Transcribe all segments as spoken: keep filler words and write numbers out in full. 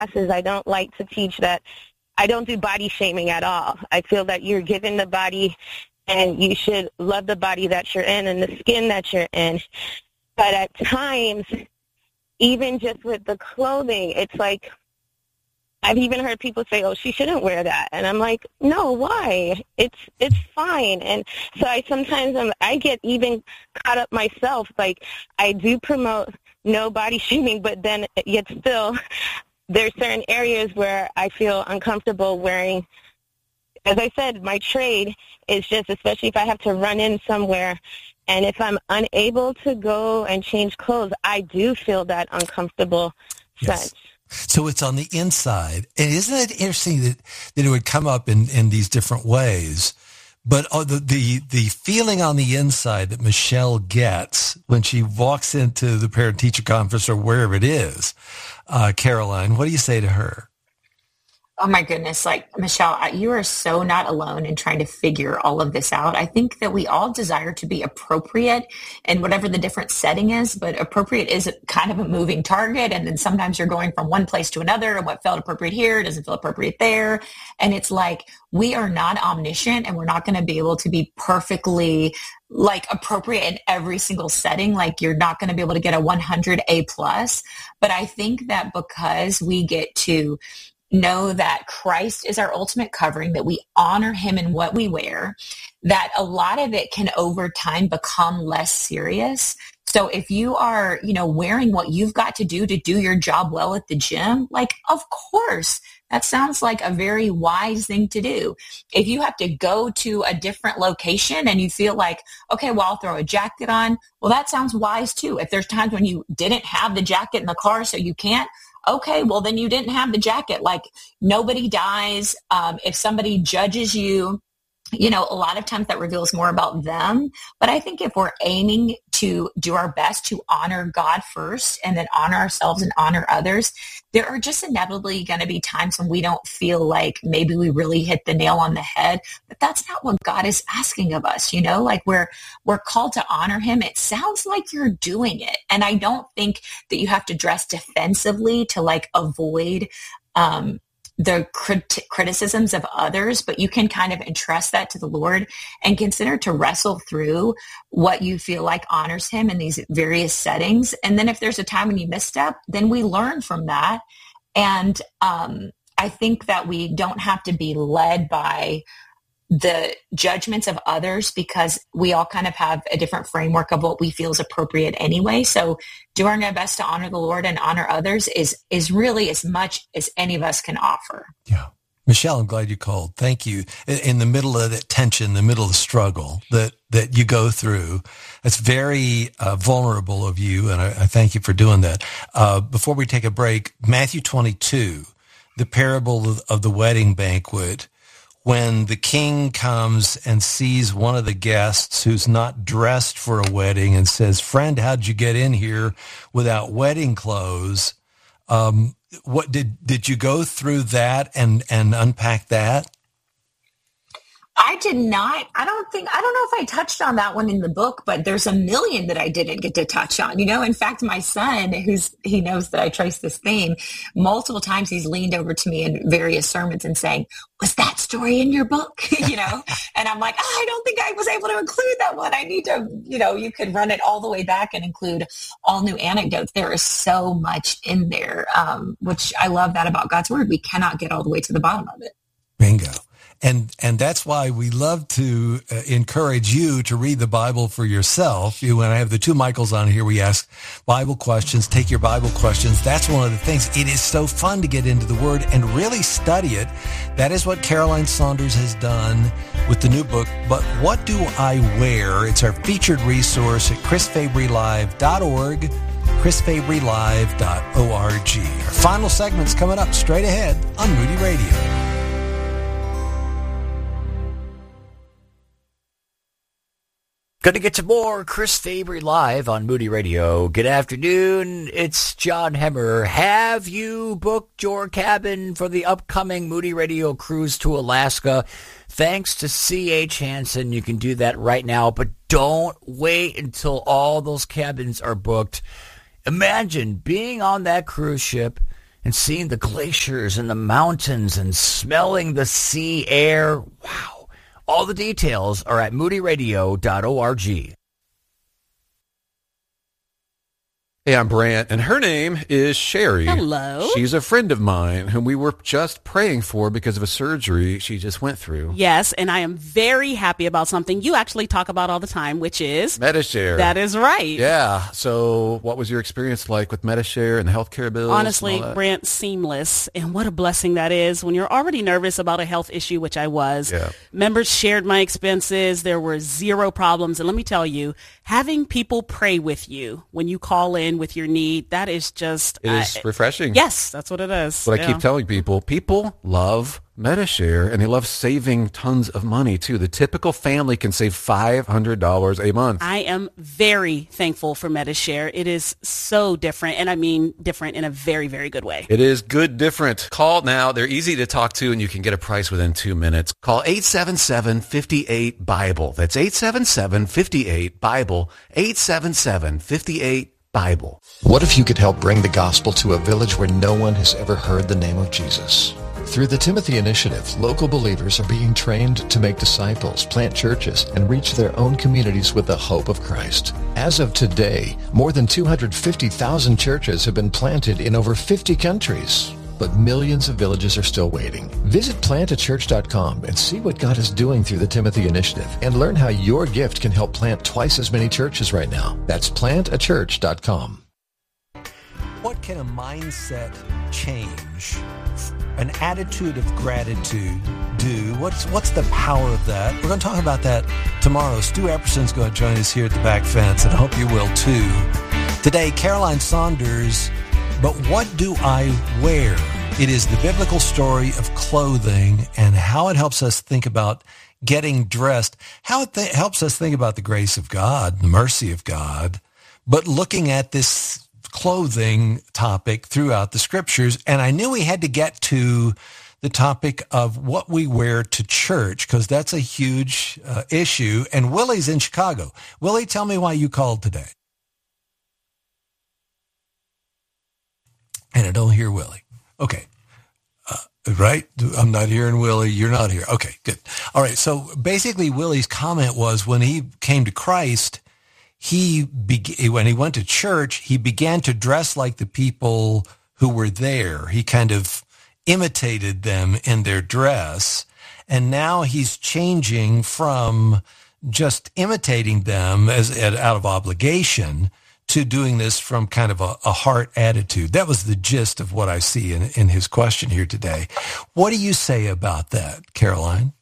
classes, I don't like to teach that. I don't do body shaming at all. I feel that you're given the body and you should love the body that you're in and the skin that you're in. But at times, even just with the clothing, it's like, I've even heard people say, oh, she shouldn't wear that. And I'm like, no, why? It's it's fine. And so I sometimes I'm, I get even caught up myself. Like, I do promote no body shaming, but then yet still there's certain areas where I feel uncomfortable wearing. As I said, my trade is just, especially if I have to run in somewhere, and if I'm unable to go and change clothes, I do feel that uncomfortable yes. sense. So it's on the inside. And isn't it interesting that, that it would come up in, in these different ways? But oh, the, the the feeling on the inside that Michelle gets when she walks into the parent-teacher conference or wherever it is, uh, Caroline, what do you say to her? Oh my goodness. Like, Michelle, you are so not alone in trying to figure all of this out. I think that we all desire to be appropriate in whatever the different setting is, but appropriate is kind of a moving target. And then sometimes you're going from one place to another, and what felt appropriate here doesn't feel appropriate there. And it's like, we are not omniscient, and we're not going to be able to be perfectly like appropriate in every single setting. Like, you're not going to be able to get a one hundred A plus. But I think that because we get to know that Christ is our ultimate covering, that we honor him in what we wear, that a lot of it can over time become less serious. So if you are, you know, wearing what you've got to do to do your job well at the gym, like, of course, that sounds like a very wise thing to do. If you have to go to a different location and you feel like, okay, well, I'll throw a jacket on, well, that sounds wise too. If there's times when you didn't have the jacket in the car so you can't, okay, well, then you didn't have the jacket. Like, nobody dies. Um, if somebody judges you, you know, a lot of times that reveals more about them. But I think if we're aiming to do our best to honor God first and then honor ourselves and honor others, there are just inevitably going to be times when we don't feel like maybe we really hit the nail on the head. But that's not what God is asking of us. You know, like, we're, we're called to honor him. It sounds like you're doing it. And I don't think that you have to dress defensively to like avoid, um, the crit- criticisms of others, but you can kind of entrust that to the Lord and consider to wrestle through what you feel like honors him in these various settings. And then if there's a time when you misstep, then we learn from that. And um, I think that we don't have to be led by the judgments of others, because we all kind of have a different framework of what we feel is appropriate anyway. So doing our best to honor the Lord and honor others is is really as much as any of us can offer. Yeah. Michelle, I'm glad you called. Thank you. In the middle of that tension, in the middle of the struggle that, that you go through, it's very uh, vulnerable of you, and I, I thank you for doing that. Uh, before we take a break, Matthew twenty-two, the parable of, of the wedding banquet, when the king comes and sees one of the guests who's not dressed for a wedding and says, friend, how'd you get in here without wedding clothes? Um, what did, did you go through that and, and unpack that? I did not. I don't think, I don't know if I touched on that one in the book, but there's a million that I didn't get to touch on. You know, in fact, my son, who's, he knows that I trace this theme, multiple times he's leaned over to me in various sermons and saying, was that story in your book? You know, and I'm like, oh, I don't think I was able to include that one. I need to, you know, you could run it all the way back and include all new anecdotes. There is so much in there, um, which I love that about God's word. We cannot get all the way to the bottom of it. Bingo. And and that's why we love to uh, encourage you to read the Bible for yourself. You, when I have the two Michaels on here, we ask Bible questions, take your Bible questions. That's one of the things. It is so fun to get into the Word and really study it. That is what Caroline Saunders has done with the new book, But What Do I Wear? It's our featured resource at chris fabry live dot org, chris fabry live dot org. Our final segment's coming up straight ahead on Moody Radio. Going to get to more Chris Fabry Live on Moody Radio. Good afternoon. It's John Hemmer. Have you booked your cabin for the upcoming Moody Radio cruise to Alaska? Thanks to C H Hansen, you can do that right now, but don't wait until all those cabins are booked. Imagine being on that cruise ship and seeing the glaciers and the mountains and smelling the sea air. Wow. All the details are at moody radio dot org. Hey, I'm Brant, and her name is Sherry. Hello. She's a friend of mine whom we were just praying for because of a surgery she just went through. Yes, and I am very happy about something you actually talk about all the time, which is... Medi-Share. That is right. Yeah. So what was your experience like with Medi-Share and the healthcare bills? Honestly, Brant, seamless. And what a blessing that is when you're already nervous about a health issue, which I was. Yeah. Members shared my expenses. There were zero problems. And let me tell you, having people pray with you when you call in with your need, that is just... It is uh, refreshing. Yes, that's what it is. But yeah. I keep telling people, people love Medi-Share, and they love saving tons of money, too. The typical family can save five hundred dollars a month. I am very thankful for Medi-Share. It is so different, and I mean different in a very, very good way. It is good different. Call now. They're easy to talk to, and you can get a price within two minutes. Call eight seven seven, five eight, BIBLE. That's eight seven seven, five eight, BIBLE. eight seven seven, five eight, BIBLE. What if you could help bring the gospel to a village where no one has ever heard the name of Jesus? Through the Timothy Initiative, local believers are being trained to make disciples, plant churches, and reach their own communities with the hope of Christ. As of today, more than two hundred fifty thousand churches have been planted in over fifty countries. But millions of villages are still waiting. Visit plant a church dot com and see what God is doing through the Timothy Initiative and learn how your gift can help plant twice as many churches right now. That's plant a church dot com. What can a mindset change, an attitude of gratitude do? What's what's the power of that? We're going to talk about that tomorrow. Stu Epperson's going to join us here at the back fence, and I hope you will too. Today, Caroline Saunders, But What Do I Wear? It is the biblical story of clothing and how it helps us think about getting dressed, how it th- helps us think about the grace of God, the mercy of God, but looking at this clothing topic throughout the scriptures. And I knew we had to get to the topic of what we wear to church, because that's a huge uh, issue. And Willie's in Chicago. Willie, tell me why you called today. And I don't hear Willie. Okay. Uh, right? I'm not hearing Willie. You're not here. Okay, good. All right. So basically, Willie's comment was when he came to Christ, he be- when he went to church, he began to dress like the people who were there. He kind of imitated them in their dress. And now he's changing from just imitating them as out of obligation to doing this from kind of a, a heart attitude. That was the gist of what I see in, in his question here today. What do you say about that, Caroline?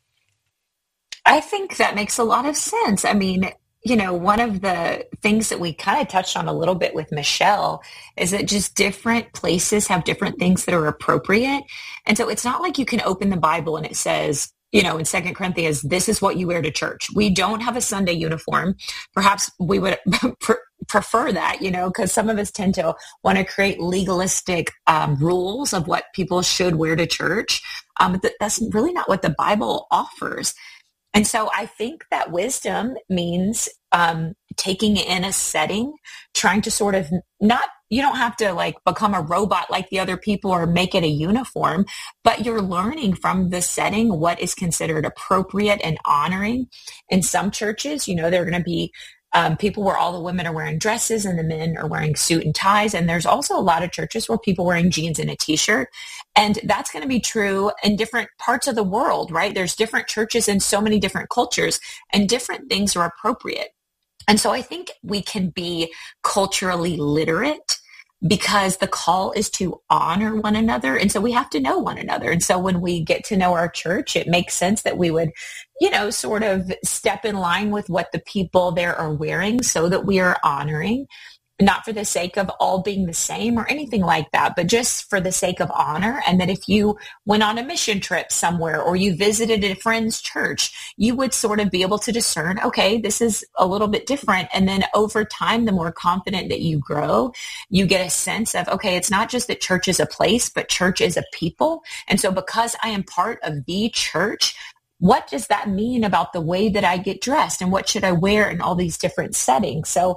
I think that makes a lot of sense. I mean, you know, one of the things that we kind of touched on a little bit with Michelle is that just different places have different things that are appropriate. And so it's not like you can open the Bible and it says, you know, in Second Corinthians, this is what you wear to church. We don't have a Sunday uniform. Perhaps we would prefer that, you know, because some of us tend to want to create legalistic um, rules of what people should wear to church. Um, but that's really not what the Bible offers. And so I think that wisdom means um, taking in a setting, trying to sort of not, you don't have to like become a robot like the other people or make it a uniform, but you're learning from the setting what is considered appropriate and honoring. In some churches, you know, they're going to be Um, people where all the women are wearing dresses and the men are wearing suit and ties. And there's also a lot of churches where people are wearing jeans and a t-shirt. And that's going to be true in different parts of the world, right? There's different churches in so many different cultures, and different things are appropriate. And so I think we can be culturally literate because the call is to honor one another. And so we have to know one another. And so when we get to know our church, it makes sense that we would, you know, sort of step in line with what the people there are wearing so that we are honoring, not for the sake of all being the same or anything like that, but just for the sake of honor. And that if you went on a mission trip somewhere or you visited a friend's church, you would sort of be able to discern, okay, this is a little bit different. And then over time, the more confident that you grow, you get a sense of, okay, it's not just that church is a place, but church is a people. And so because I am part of the church, what does that mean about the way that I get dressed and what should I wear in all these different settings? So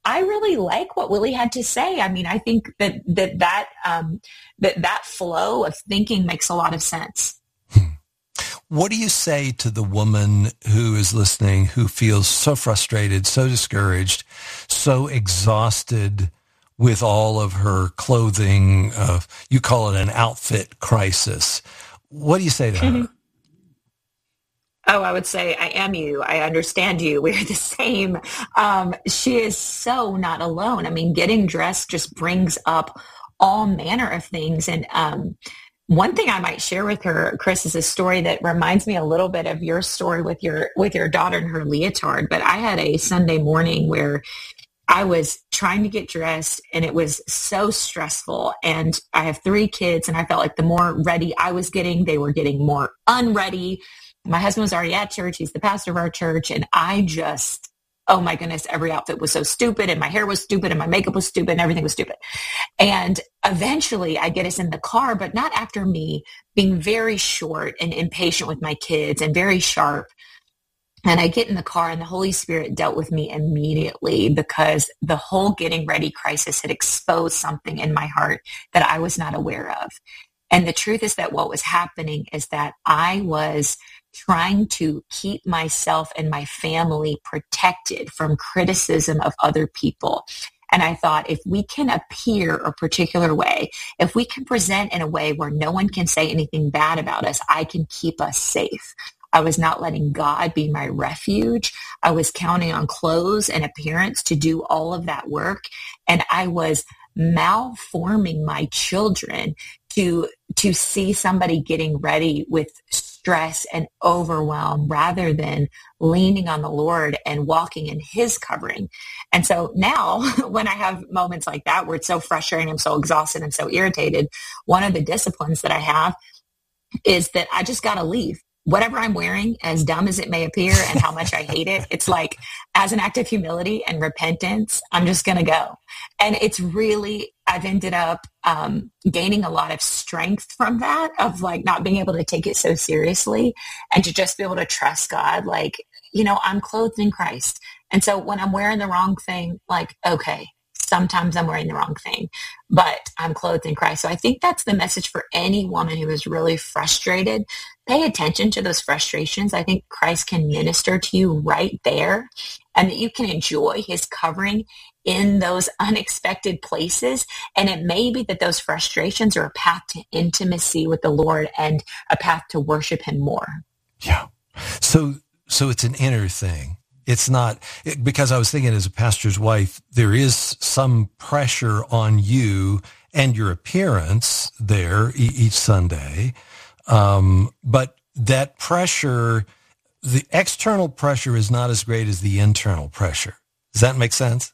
I really like what Willie had to say. I mean, I think that that that um, that that flow of thinking makes a lot of sense. What do you say to the woman who is listening, who feels so frustrated, so discouraged, so exhausted with all of her clothing? Uh, you call it an outfit crisis. What do you say to Mm-hmm. her? Oh, I would say, I am you. I understand you. We're the same. Um, she is so not alone. I mean, getting dressed just brings up all manner of things. And um, one thing I might share with her, Chris, is a story that reminds me a little bit of your story with your with your daughter and her leotard. But I had a Sunday morning where I was trying to get dressed and it was so stressful. And I have three kids and I felt like the more ready I was getting, they were getting more unready. My husband was already at church. He's the pastor of our church. And I just, oh my goodness, every outfit was so stupid and my hair was stupid and my makeup was stupid and everything was stupid. And eventually I get us in the car, but not after me being very short and impatient with my kids and very sharp. And I get in the car and the Holy Spirit dealt with me immediately because the whole getting ready crisis had exposed something in my heart that I was not aware of. And the truth is that what was happening is that I was trying to keep myself and my family protected from criticism of other people. And I thought, if we can appear a particular way, if we can present in a way where no one can say anything bad about us, I can keep us safe. I was not letting God be my refuge. I was counting on clothes and appearance to do all of that work. And I was malforming my children to to see somebody getting ready with stress and overwhelm rather than leaning on the Lord and walking in his covering. And so now when I have moments like that where it's so frustrating, I'm so exhausted, I'm so irritated, one of the disciplines that I have is that I just got to leave. Whatever I'm wearing, as dumb as it may appear and how much I hate it, it's like, as an act of humility and repentance, I'm just going to go. And it's really, I've ended up um, gaining a lot of strength from that, of like not being able to take it so seriously and to just be able to trust God. Like, you know, I'm clothed in Christ. And so when I'm wearing the wrong thing, like, okay, sometimes I'm wearing the wrong thing, but I'm clothed in Christ. So I think that's the message for any woman who is really frustrated. Pay attention to those frustrations. I think Christ can minister to you right there, and that you can enjoy his covering in those unexpected places. And it may be that those frustrations are a path to intimacy with the Lord and a path to worship him more. Yeah. So, so it's an inner thing. It's not, it, because I was thinking as a pastor's wife, there is some pressure on you and your appearance there e- each Sunday. Um, but that pressure, the external pressure is not as great as the internal pressure. Does that make sense?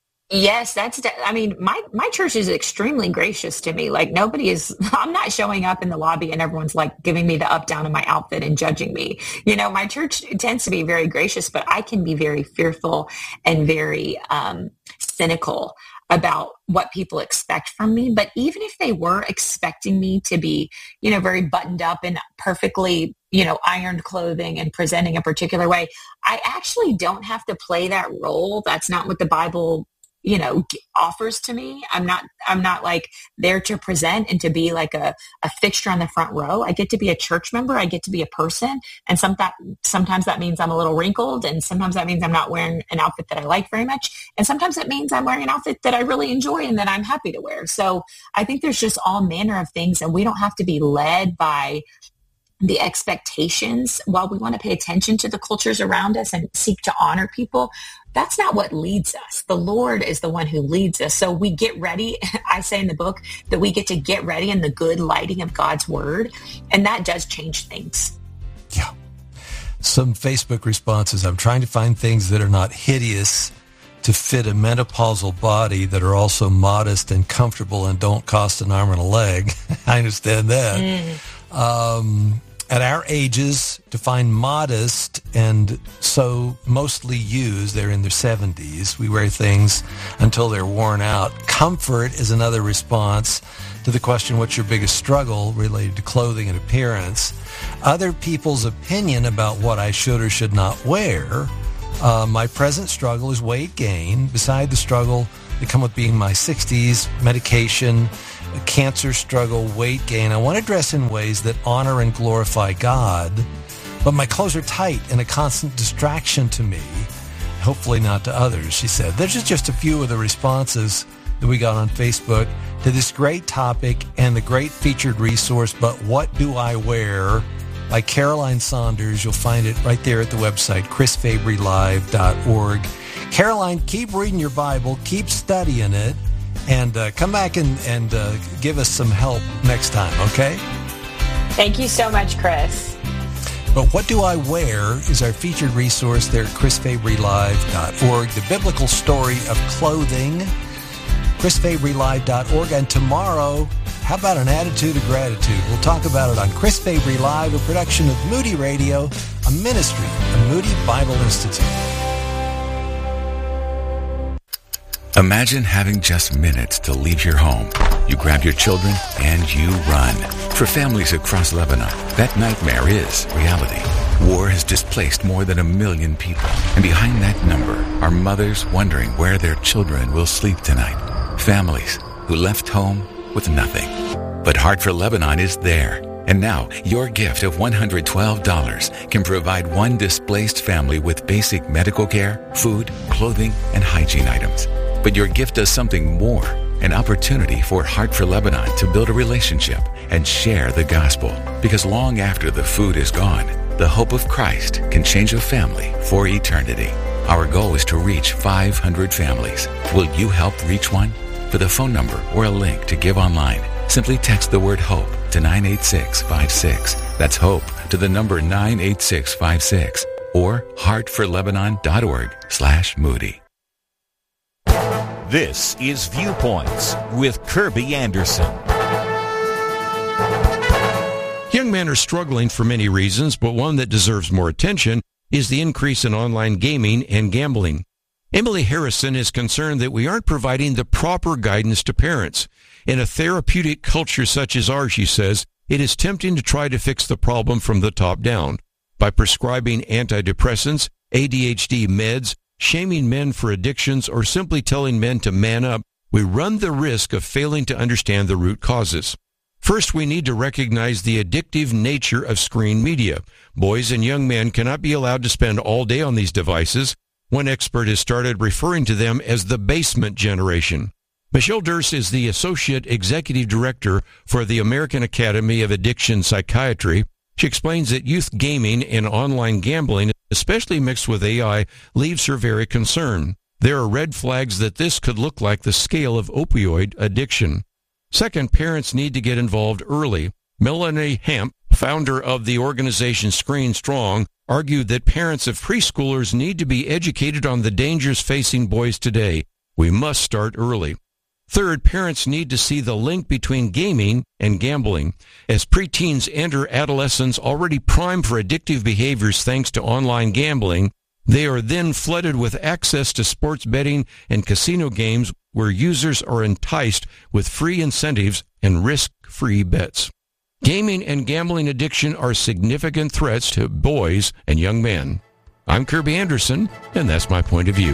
Yes, that's, I mean, my, my church is extremely gracious to me. Like nobody is, I'm not showing up in the lobby and everyone's like giving me the up down in my outfit and judging me. You know, my church tends to be very gracious, but I can be very fearful and very um, cynical about what people expect from me. But even if they were expecting me to be, you know, very buttoned up and perfectly, you know, ironed clothing and presenting a particular way, I actually don't have to play that role. That's not what the Bible you know, offers to me. I'm not, I'm not like there to present and to be like a, a fixture on the front row. I get to be a church member. I get to be a person. And some that, sometimes that means I'm a little wrinkled. And sometimes that means I'm not wearing an outfit that I like very much. And sometimes it means I'm wearing an outfit that I really enjoy and that I'm happy to wear. So I think there's just all manner of things, and we don't have to be led by the expectations. While we want to pay attention to the cultures around us and seek to honor people, that's not what leads us. The Lord is the one who leads us. So we get ready. I say in the book that we get to get ready in the good lighting of God's word. And that does change things. Yeah. Some Facebook responses. I'm trying to find things that are not hideous to fit a menopausal body that are also modest and comfortable and don't cost an arm and a leg. I understand that. Mm. Um, At our ages, define modest and so mostly used, they're in their seventies. We wear things until they're worn out. Comfort is another response to the question, what's your biggest struggle related to clothing and appearance? Other people's opinion about what I should or should not wear. Uh, my present struggle is weight gain. Beside the struggle that come with being my sixties, medication, cancer struggle, weight gain, I want to dress in ways that honor and glorify God, but my clothes are tight and a constant distraction to me, hopefully not to others, she said. There's just, just a few of the responses that we got on Facebook to this great topic and the great featured resource, But What Do I Wear? By Caroline Saunders. You'll find it right there at the website, chris fabry live dot org. Caroline, keep reading your Bible, keep studying it, and uh, come back and, and uh, give us some help next time, okay? Thank you so much, Chris. But What Do I Wear is our featured resource there at chris fabry live dot org, the biblical story of clothing, chris fabry live dot org. And tomorrow, how about an attitude of gratitude? We'll talk about it on Chris Fabry Live, a production of Moody Radio, a ministry of Moody Bible Institute. Imagine having just minutes to leave your home. You grab your children and you run. For families across Lebanon, that nightmare is reality. War has displaced more than a million people. And behind that number are mothers wondering where their children will sleep tonight. Families who left home with nothing. But Heart for Lebanon is there. And now, your gift of one hundred twelve dollars can provide one displaced family with basic medical care, food, clothing, and hygiene items. But your gift does something more, an opportunity for Heart for Lebanon to build a relationship and share the gospel. Because long after the food is gone, the hope of Christ can change a family for eternity. Our goal is to reach five hundred families. Will you help reach one? For the phone number or a link to give online, simply text the word HOPE to nine eight six five six. That's HOPE to the number nine eight six five six or heartforlebanon.org slash Moody. This is Viewpoints with Kirby Anderson. Young men are struggling for many reasons, but one that deserves more attention is the increase in online gaming and gambling. Emily Harrison is concerned that we aren't providing the proper guidance to parents. In a therapeutic culture such as ours, she says, it is tempting to try to fix the problem from the top down by prescribing antidepressants, A D H D meds, shaming men for addictions, or simply telling men to man up. We run the risk of failing to understand the root causes. First, we need to recognize the addictive nature of screen media. Boys and young men cannot be allowed to spend all day on these devices. One expert has started referring to them as the basement generation. Michelle Durst is the Associate Executive Director for the American Academy of Addiction Psychiatry. She explains that youth gaming and online gambling, especially mixed with A I, leaves her very concerned. There are red flags that this could look like the scale of opioid addiction. Second, parents need to get involved early. Melanie Hemp, founder of the organization Screen Strong, argued that parents of preschoolers need to be educated on the dangers facing boys today. We must start early. Third, parents need to see the link between gaming and gambling. As preteens enter adolescence already primed for addictive behaviors thanks to online gambling, they are then flooded with access to sports betting and casino games where users are enticed with free incentives and risk-free bets. Gaming and gambling addiction are significant threats to boys and young men. I'm Kirby Anderson, and that's my point of view.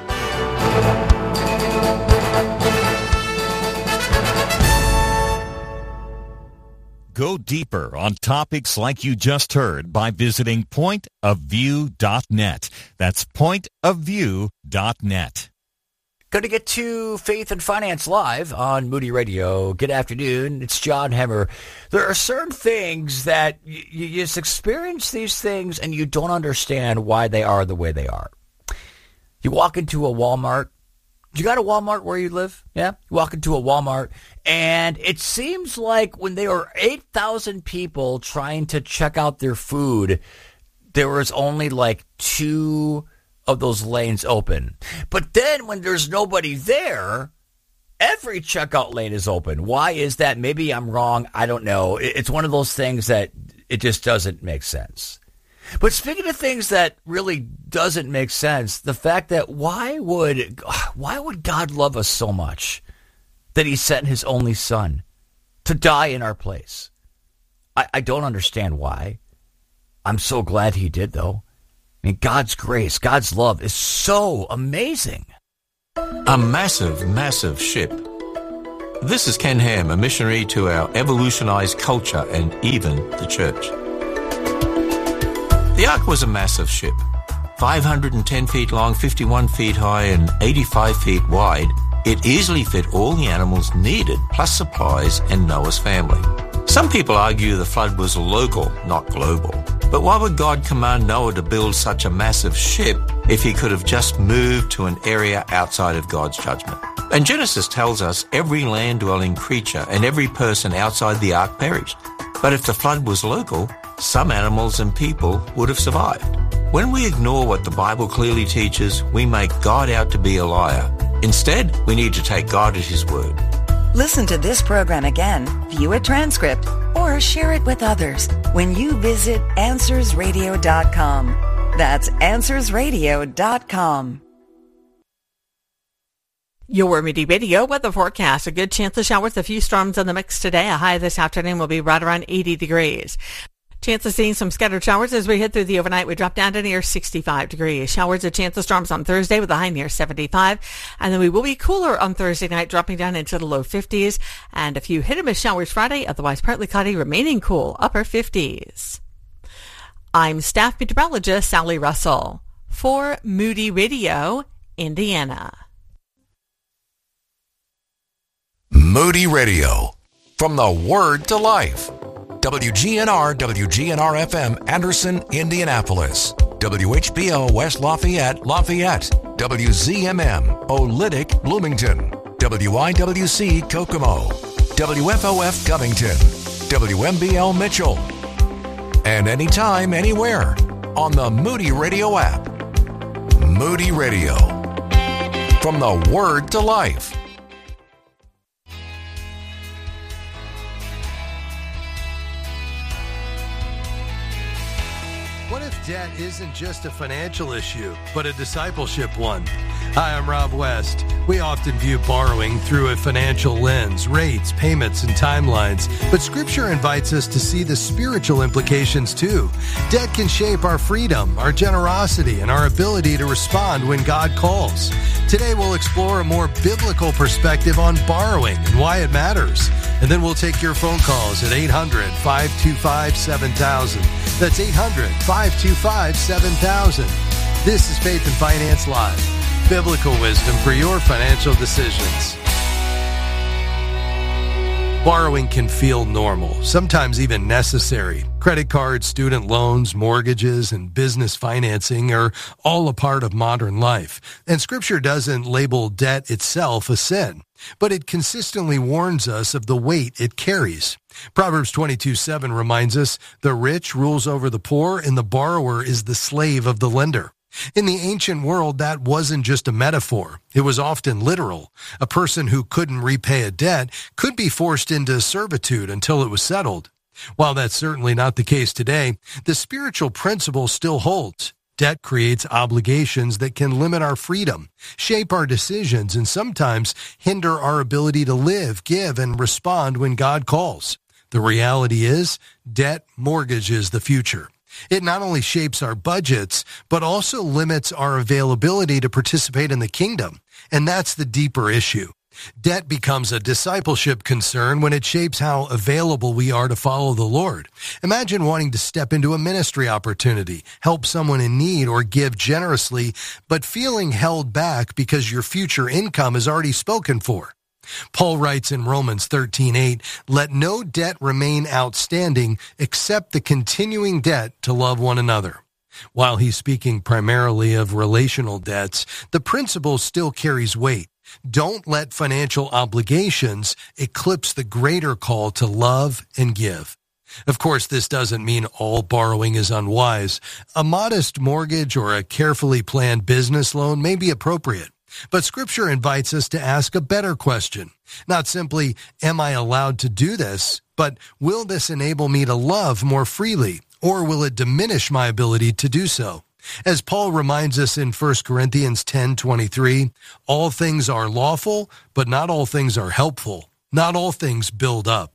Go deeper on topics like you just heard by visiting point of view dot net. That's point of view dot net. Going to get to Faith and Finance Live on Moody Radio. Good afternoon. It's John Hemmer. There are certain things that you, you just experience these things and you don't understand why they are the way they are. You walk into a Walmart. You got a Walmart where you live? Yeah? You walk into a Walmart, and it seems like when there were eight thousand people trying to check out their food, there was only like two of those lanes open. But then when there's nobody there, every checkout lane is open. Why is that? Maybe I'm wrong. I don't know. It's one of those things that it just doesn't make sense. But speaking of things that really doesn't make sense, the fact that why would why would God love us so much that he sent his only son to die in our place? I, I don't understand why. I'm so glad he did, though. I mean, God's grace, God's love is so amazing. A massive, massive ship. This is Ken Ham, a missionary to our evolutionized culture and even the church. The Ark was a massive ship, five hundred ten feet long, fifty-one feet high, and eighty-five feet wide. It easily fit all the animals needed, plus supplies and Noah's family. Some people argue the flood was local, not global. But why would God command Noah to build such a massive ship if he could have just moved to an area outside of God's judgment? And Genesis tells us every land-dwelling creature and every person outside the ark perished. But if the flood was local, some animals and people would have survived. When we ignore what the Bible clearly teaches, we make God out to be a liar. Instead, we need to take God at His word. Listen to this program again, view a transcript, or share it with others when you visit answers radio dot com. That's answers radio dot com. Your Moody Radio weather forecast. A good chance of showers, a few storms in the mix today. A high this afternoon will be right around eighty degrees. Chance of seeing some scattered showers as we head through the overnight. We drop down to near sixty-five degrees. Showers, a chance of storms on Thursday with a high near seventy-five. And then we will be cooler on Thursday night, dropping down into the low fifties. And a few hit and miss showers Friday, otherwise partly cloudy, remaining cool, upper fifties. I'm staff meteorologist Sally Russell for Moody Radio, Indiana. Moody Radio, from the Word to Life. W G N R, W G N R F M, Anderson, Indianapolis. W H B O, West Lafayette, Lafayette. W Z M M, Olytic, Bloomington. W I W C, Kokomo. W F O F, Covington. W M B L, Mitchell. And anytime, anywhere, on the Moody Radio app. Moody Radio, from the Word to Life. What if debt isn't just a financial issue, but a discipleship one? Hi, I'm Rob West. We often view borrowing through a financial lens, rates, payments, and timelines. But Scripture invites us to see the spiritual implications too. Debt can shape our freedom, our generosity, and our ability to respond when God calls. Today we'll explore a more biblical perspective on borrowing and why it matters. And then we'll take your phone calls at eight hundred, five two five, seven thousand. That's eight hundred, five two five, seven thousand. This is Faith and Finance Live. Biblical wisdom for your financial decisions. Borrowing can feel normal, sometimes even necessary. Credit cards, student loans, mortgages, and business financing are all a part of modern life. And Scripture doesn't label debt itself a sin, but it consistently warns us of the weight it carries. Proverbs twenty-two seven reminds us, the rich rules over the poor, and the borrower is the slave of the lender. In the ancient world, that wasn't just a metaphor. It was often literal. A person who couldn't repay a debt could be forced into servitude until it was settled. While that's certainly not the case today, the spiritual principle still holds. Debt creates obligations that can limit our freedom, shape our decisions, and sometimes hinder our ability to live, give, and respond when God calls. The reality is, debt mortgages the future. It not only shapes our budgets, but also limits our availability to participate in the kingdom. And that's the deeper issue. Debt becomes a discipleship concern when it shapes how available we are to follow the Lord. Imagine wanting to step into a ministry opportunity, help someone in need, or give generously, but feeling held back because your future income is already spoken for. Paul writes in Romans thirteen eight, "Let no debt remain outstanding except the continuing debt to love one another." While he's speaking primarily of relational debts, the principle still carries weight. Don't let financial obligations eclipse the greater call to love and give. Of course, this doesn't mean all borrowing is unwise. A modest mortgage or a carefully planned business loan may be appropriate. But Scripture invites us to ask a better question. Not simply, am I allowed to do this? But will this enable me to love more freely? Or will it diminish my ability to do so? As Paul reminds us in First Corinthians ten twenty-three, all things are lawful, but not all things are helpful. Not all things build up.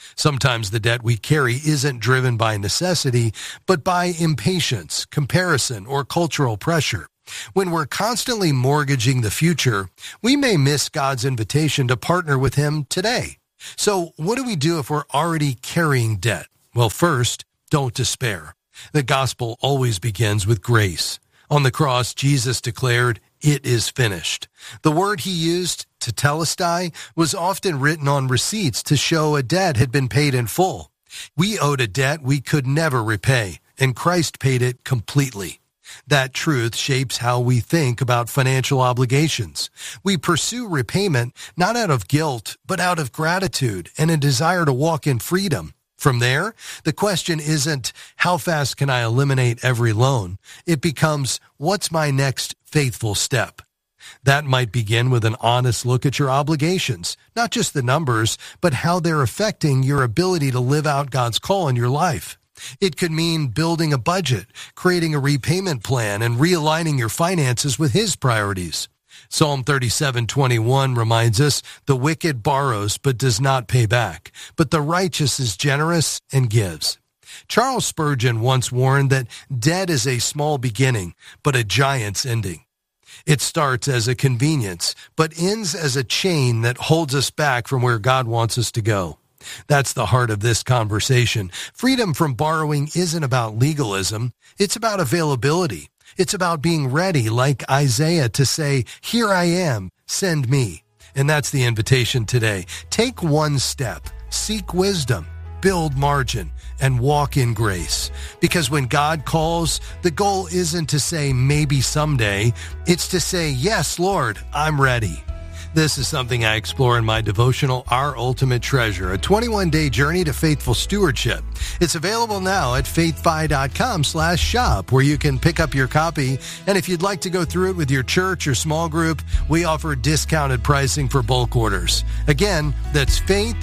Sometimes the debt we carry isn't driven by necessity, but by impatience, comparison, or cultural pressure. When we're constantly mortgaging the future, we may miss God's invitation to partner with Him today. So what do we do if we're already carrying debt? Well, first, don't despair. The gospel always begins with grace. On the cross, Jesus declared, "It is finished." The word He used, tetelestai, was often written on receipts to show a debt had been paid in full. We owed a debt we could never repay, and Christ paid it completely. That truth shapes how we think about financial obligations. We pursue repayment not out of guilt, but out of gratitude and a desire to walk in freedom. From there, the question isn't, how fast can I eliminate every loan? It becomes, what's my next faithful step? That might begin with an honest look at your obligations, not just the numbers, but how they're affecting your ability to live out God's call in your life. It could mean building a budget, creating a repayment plan, and realigning your finances with His priorities. Psalm thirty-seven twenty-one reminds us, "The wicked borrows but does not pay back, but the righteous is generous and gives." Charles Spurgeon once warned that debt is a small beginning, but a giant's ending. It starts as a convenience, but ends as a chain that holds us back from where God wants us to go. That's the heart of this conversation. Freedom from borrowing isn't about legalism. It's about availability. It's about being ready, like Isaiah, to say, "Here I am, send me." And that's the invitation today. Take one step, seek wisdom, build margin, and walk in grace. Because when God calls, the goal isn't to say maybe someday. It's to say, "Yes, Lord, I'm ready." This is something I explore in my devotional, Our Ultimate Treasure, a twenty-one day journey to faithful stewardship. It's available now at faithfi.com slash shop, where you can pick up your copy. And if you'd like to go through it with your church or small group, we offer discounted pricing for bulk orders. Again, that's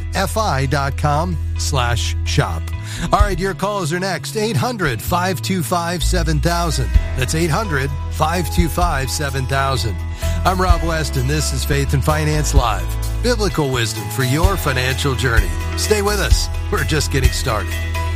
faithfi.com slash shop. All right, your calls are next. eight hundred, five two five, seven thousand. That's eight hundred, five two five, seven thousand. I'm Rob West, and this is Faith and Finance Live. Biblical wisdom for your financial journey. Stay with us. We're just getting started.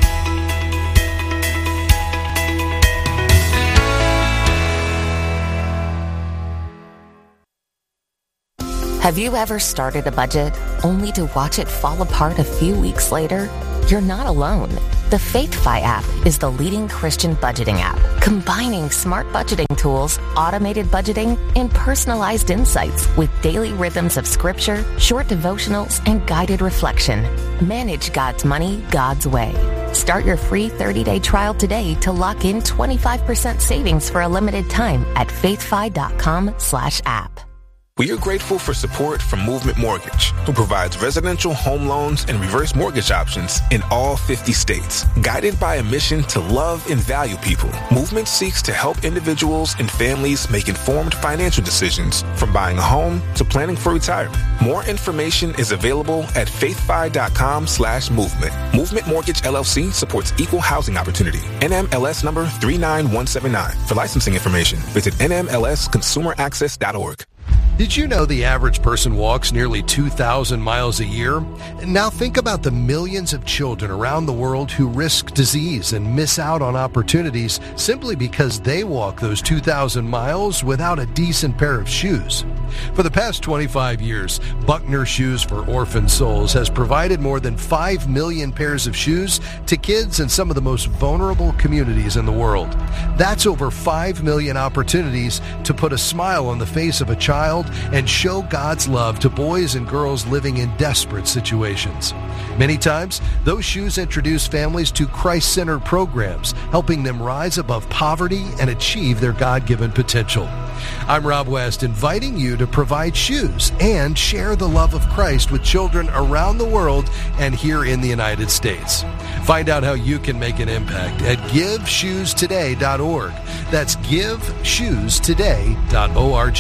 Have you ever started a budget only to watch it fall apart a few weeks later? You're not alone. The FaithFi app is the leading Christian budgeting app, combining smart budgeting tools, automated budgeting, and personalized insights with daily rhythms of scripture, short devotionals, and guided reflection. Manage God's money God's way. Start your free thirty day trial today to lock in twenty-five percent savings for a limited time at faithfi.com slash app. We are grateful for support from Movement Mortgage, who provides residential home loans and reverse mortgage options in all fifty states. Guided by a mission to love and value people, Movement seeks to help individuals and families make informed financial decisions, from buying a home to planning for retirement. More information is available at faithfi.com slash movement. Movement Mortgage L L C supports equal housing opportunity. N M L S number three nine one seven nine. For licensing information, visit N M L S consumer access dot org. Did you know the average person walks nearly two thousand miles a year? Now think about the millions of children around the world who risk disease and miss out on opportunities simply because they walk those two thousand miles without a decent pair of shoes. For the past twenty-five years, Buckner Shoes for Orphan Souls has provided more than five million pairs of shoes to kids in some of the most vulnerable communities in the world. That's over five million opportunities to put a smile on the face of a child and show God's love to boys and girls living in desperate situations. Many times, those shoes introduce families to Christ-centered programs, helping them rise above poverty and achieve their God-given potential. I'm Rob West, inviting you to provide shoes and share the love of Christ with children around the world and here in the United States. Find out how you can make an impact at give shoes today dot org. That's give shoes today dot org.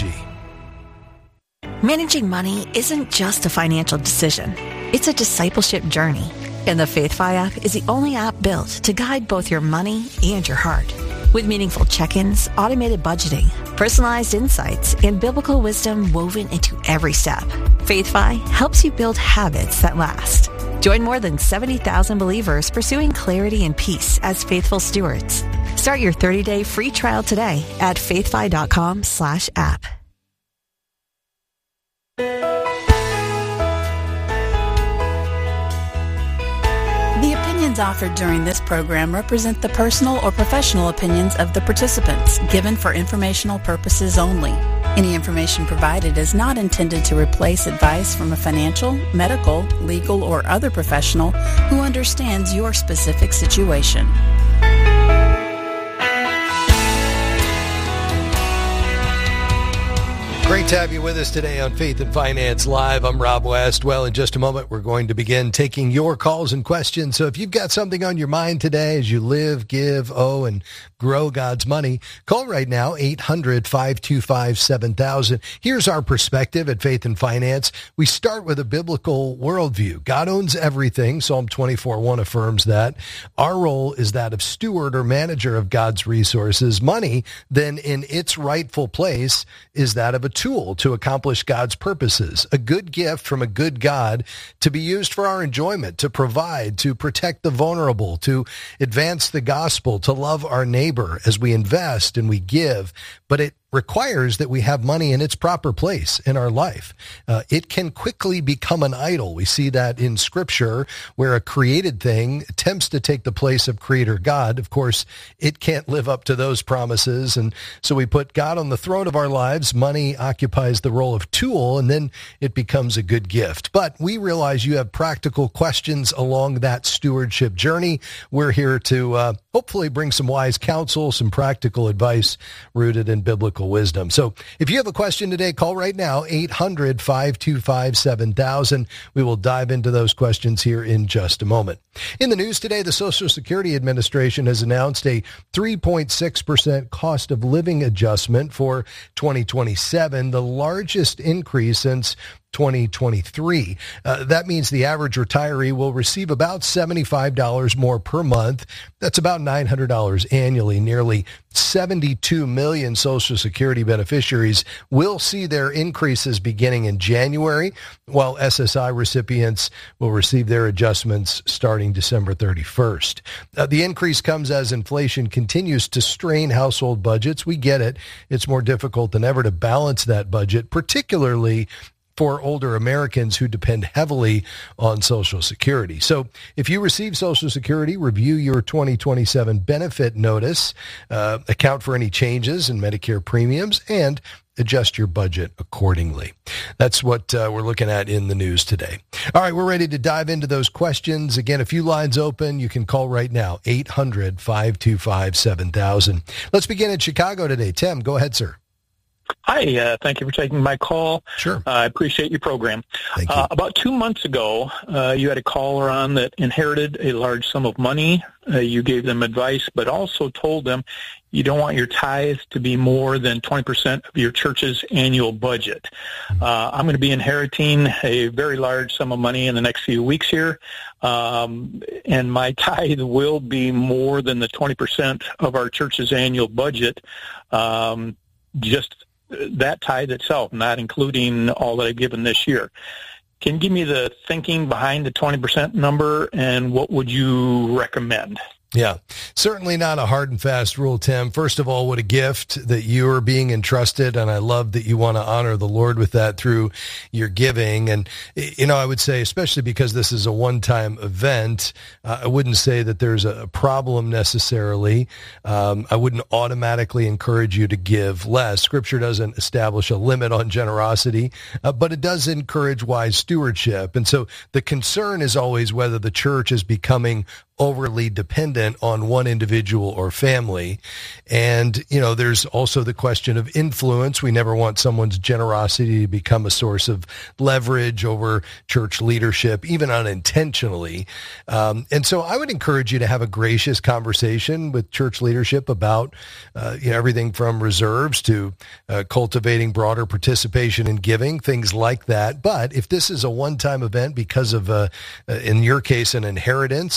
Managing money isn't just a financial decision. It's a discipleship journey. And the FaithFi app is the only app built to guide both your money and your heart. With meaningful check-ins, automated budgeting, personalized insights, and biblical wisdom woven into every step, FaithFi helps you build habits that last. Join more than seventy thousand believers pursuing clarity and peace as faithful stewards. Start your thirty-day free trial today at faithfi.com slash app. The opinions offered during this program represent the personal or professional opinions of the participants, given for informational purposes only. Any information provided is not intended to replace advice from a financial, medical, legal, or other professional who understands your specific situation. Great to have you with us today on Faith and Finance Live. I'm Rob West. Well, in just a moment, we're going to begin taking your calls and questions. So if you've got something on your mind today as you live, give, owe, and grow God's money, call right now, eight hundred, five two five, seven thousand. Here's our perspective at Faith and Finance. We start with a biblical worldview. God owns everything. Psalm twenty-four one affirms that. Our role is that of steward or manager of God's resources. Money, then, in its rightful place, is that of a tool to accomplish God's purposes, a good gift from a good God to be used for our enjoyment, to provide, to protect the vulnerable, to advance the gospel, to love our neighbor as we invest and we give. But it requires that we have money in its proper place in our life. Uh, it can quickly become an idol. We see that in Scripture, where a created thing attempts to take the place of Creator God. Of course, it can't live up to those promises, and so we put God on the throne of our lives. Money occupies the role of tool, and then it becomes a good gift. But we realize you have practical questions along that stewardship journey. We're here to uh, hopefully bring some wise counsel, some practical advice rooted in biblical wisdom. So if you have a question today, call right now, eight hundred, five two five, seven thousand. We will dive into those questions here in just a moment. In the news today, the Social Security Administration has announced a three point six percent cost of living adjustment for twenty twenty-seven, the largest increase since twenty twenty-three. Uh, that means the average retiree will receive about seventy-five dollars more per month. That's about nine hundred dollars annually. Nearly seventy-two million Social Security beneficiaries will see their increases beginning in January, while S S I recipients will receive their adjustments starting December thirty-first. Uh, the increase comes as inflation continues to strain household budgets. We get it. It's more difficult than ever to balance that budget, particularly for older Americans who depend heavily on Social Security. So if you receive Social Security, review your twenty twenty-seven benefit notice, uh, account for any changes in Medicare premiums, and adjust your budget accordingly. That's what uh, we're looking at in the news today. All right, we're ready to dive into those questions. Again, a few lines open. You can call right now, eight hundred, five two five, seven thousand. Let's begin in Chicago today. Tim, go ahead, sir. Hi, uh, thank you for taking my call. Sure. Uh, I appreciate your program. Thank you. Uh, about two months ago, uh, you had a caller on that inherited a large sum of money. Uh, you gave them advice, but also told them you don't want your tithes to be more than twenty percent of your church's annual budget. Uh, I'm going to be inheriting a very large sum of money in the next few weeks here, um, and my tithe will be more than the twenty percent of our church's annual budget, um, just that tithe itself, not including all that I've given this year. Can you give me the thinking behind the twenty percent number, and what would you recommend? Yeah, certainly not a hard and fast rule, Tim. First of all, what a gift that you are being entrusted, and I love that you want to honor the Lord with that through your giving. And, you know, I would say, especially because this is a one-time event, uh, I wouldn't say that there's a problem necessarily. Um, I wouldn't automatically encourage you to give less. Scripture doesn't establish a limit on generosity, uh, but it does encourage wise stewardship. And so the concern is always whether the church is becoming overly dependent on one individual or family. And, you know, there's also the question of influence. We never want someone's generosity to become a source of leverage over church leadership, even unintentionally. Um, and so I would encourage you to have a gracious conversation with church leadership about, uh, you know, everything from reserves to uh, cultivating broader participation in giving, things like that. But if this is a one-time event because of, uh, in your case, an inheritance,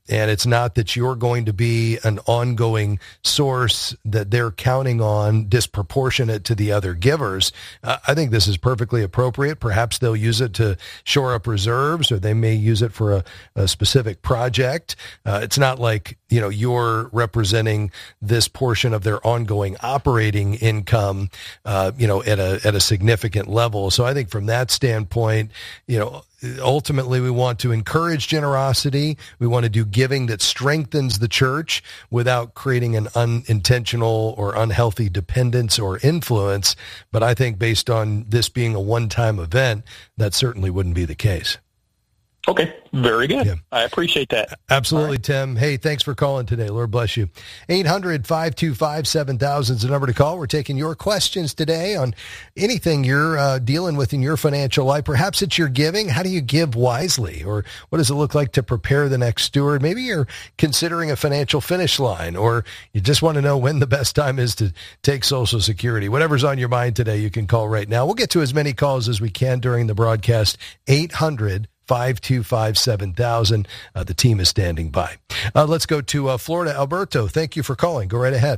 and it's not that you're going to be an ongoing source that they're counting on disproportionate to the other givers. Uh, I think this is perfectly appropriate. Perhaps they'll use it to shore up reserves, or they may use it for a, a specific project. Uh, it's not like, you know, you're representing this portion of their ongoing operating income, uh, you know, at a at a significant level. So I think from that standpoint, you know, ultimately, we want to encourage generosity. We want to do giving that strengthens the church without creating an unintentional or unhealthy dependence or influence. But I think based on this being a one-time event, that certainly wouldn't be the case. Okay, very good. Yeah. I appreciate that. Absolutely, right. Tim. Hey, thanks for calling today. Lord bless you. eight hundred, five two five, seven thousand is the number to call. We're taking your questions today on anything you're uh, dealing with in your financial life. Perhaps it's your giving. How do you give wisely? Or what does it look like to prepare the next steward? Maybe you're considering a financial finish line, or you just want to know when the best time is to take Social Security. Whatever's on your mind today, you can call right now. We'll get to as many calls as we can during the broadcast. eight hundred, five two five, seven thousand. Uh, the team is standing by. Uh, let's go to uh, Florida. Alberto, thank you for calling. Go right ahead.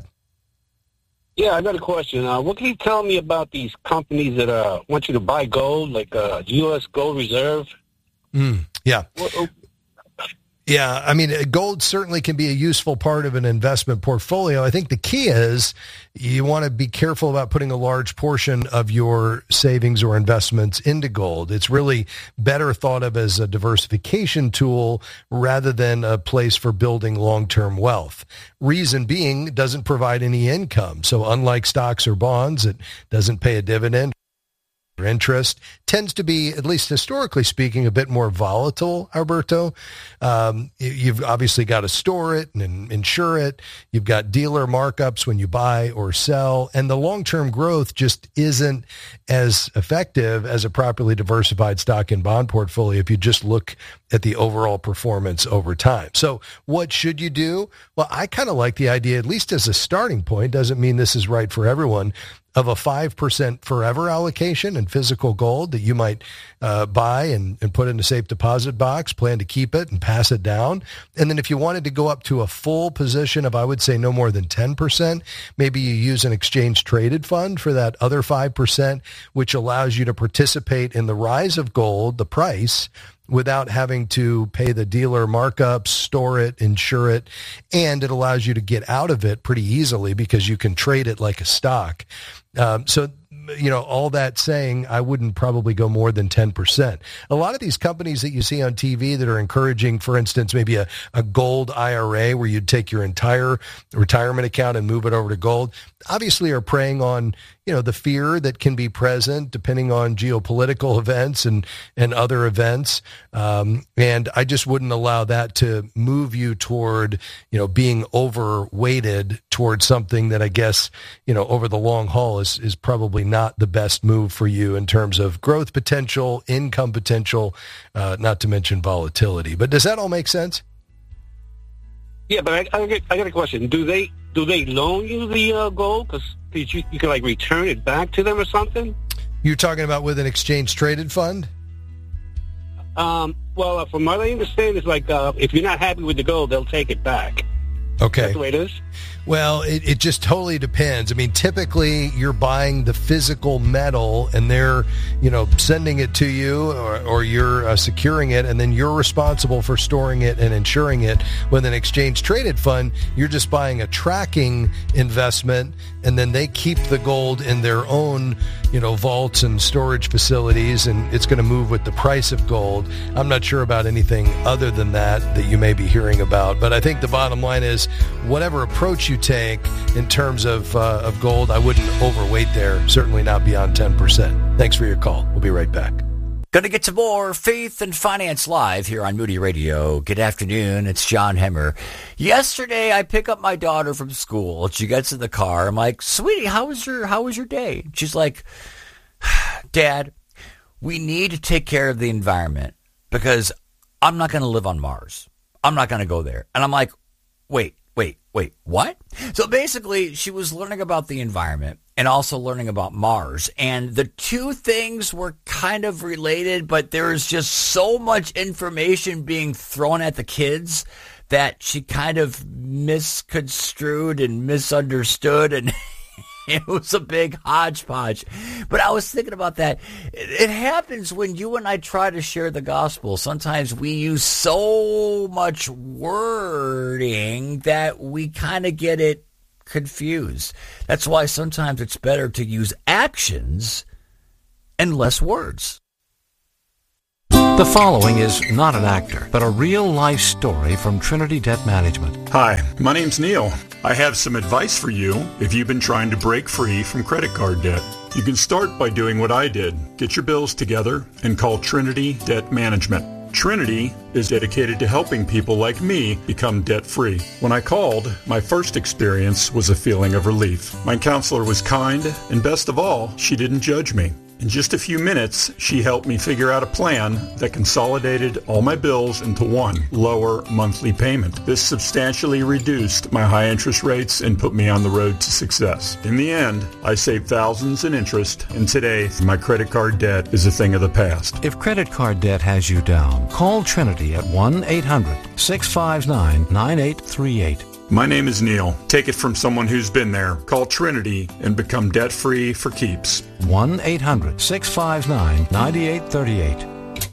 Yeah, I got a question. Uh, what can you tell me about these companies that uh, want you to buy gold, like uh, U S Gold Reserve? Mm, yeah. What, Yeah, I mean, gold certainly can be a useful part of an investment portfolio. I think the key is you want to be careful about putting a large portion of your savings or investments into gold. It's really better thought of as a diversification tool rather than a place for building long-term wealth. Reason being, it doesn't provide any income. So unlike stocks or bonds, it doesn't pay a dividend. Interest tends to be, at least historically speaking, a bit more volatile, Alberto. Um, you've obviously got to store it and insure it. You've got dealer markups when you buy or sell, and the long-term growth just isn't as effective as a properly diversified stock and bond portfolio if you just look at the overall performance over time. So what should you do? Well, I kind of like the idea, at least as a starting point, doesn't mean this is right for everyone, of a five percent forever allocation in physical gold that you might uh, buy and, and put in a safe deposit box, plan to keep it and pass it down. And then if you wanted to go up to a full position of, I would say, no more than ten percent, maybe you use an exchange traded fund for that other five percent, which allows you to participate in the rise of gold, the price, without having to pay the dealer markups, store it, insure it, and it allows you to get out of it pretty easily because you can trade it like a stock. Um, so, you know, all that saying, I wouldn't probably go more than ten percent. A lot of these companies that you see on T V that are encouraging, for instance, maybe a, a gold I R A where you'd take your entire retirement account and move it over to gold, obviously are preying on, you know, the fear that can be present depending on geopolitical events and, and other events. Um, and I just wouldn't allow that to move you toward, you know, being overweighted towards something that I guess, you know, over the long haul is, is probably not the best move for you in terms of growth potential, income potential, uh, not to mention volatility. But does that all make sense? Yeah, but I, I, get, I got a question. Do they do they loan you the uh, gold? Because you, you can, like, return it back to them or something? You're talking about with an exchange-traded fund? Um, well, uh, from what I understand, it's like uh, if you're not happy with the gold, they'll take it back. Okay. That's the way it is? Well, it, it just totally depends. I mean, typically you're buying the physical metal and they're, you know, sending it to you or, or you're uh, securing it, and then you're responsible for storing it and insuring it. With an exchange traded fund, you're just buying a tracking investment, and then they keep the gold in their own, you know, vaults and storage facilities, and it's going to move with the price of gold. I'm not sure about anything other than that that you may be hearing about, but I think the bottom line is whatever approach you take in terms of uh, of gold, I wouldn't overweight there, certainly not beyond ten percent. Thanks for your call. We'll be right back. Going to get to more Faith and Finance Live here on Moody Radio. Good afternoon. It's John Hemmer. Yesterday, I pick up my daughter from school. She gets in the car. I'm like, sweetie, how was your, how was your day? She's like, Dad, we need to take care of the environment because I'm not going to live on Mars. I'm not going to go there. And I'm like, wait, wait, wait, what? So basically, she was learning about the environment and also learning about Mars. And the two things were kind of related, but there's just so much information being thrown at the kids that she kind of misconstrued and misunderstood, and it was a big hodgepodge. But I was thinking about that. It happens when you and I try to share the gospel. Sometimes we use so much wording that we kind of get it confused. That's why sometimes it's better to use actions and less words. The following is not an actor, but a real-life story from Trinity Debt Management. Hi, my name's Neil. I have some advice for you if you've been trying to break free from credit card debt. You can start by doing what I did. Get your bills together and call Trinity Debt Management. Trinity is dedicated to helping people like me become debt-free. When I called, my first experience was a feeling of relief. My counselor was kind, and best of all, she didn't judge me. In just a few minutes, she helped me figure out a plan that consolidated all my bills into one lower monthly payment. This substantially reduced my high interest rates and put me on the road to success. In the end, I saved thousands in interest, and today, my credit card debt is a thing of the past. If credit card debt has you down, call Trinity at one eight hundred six five nine nine eight three eight. My name is Neil. Take it from someone who's been there. Call Trinity and become debt-free for keeps. one eight hundred six five nine nine eight three eight.